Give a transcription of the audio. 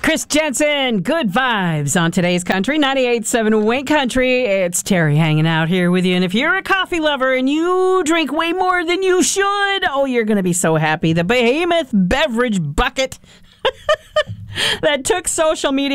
Chris Jensen, good vibes on today's country, 98.7 Wink Country. It's Terry hanging out here with you. And if you're a coffee lover and you drink way more than you should, you're going to be so happy. The behemoth beverage bucket that took social media